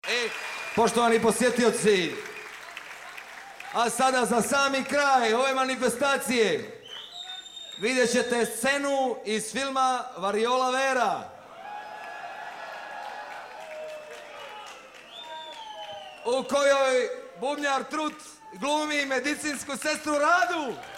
Poštovani posjetioci, a sada za sami kraj ove manifestacije vidjet ćete scenu iz filma Variola Vera, u kojoj bubnjar Trut glumi medicinsku sestru Radu.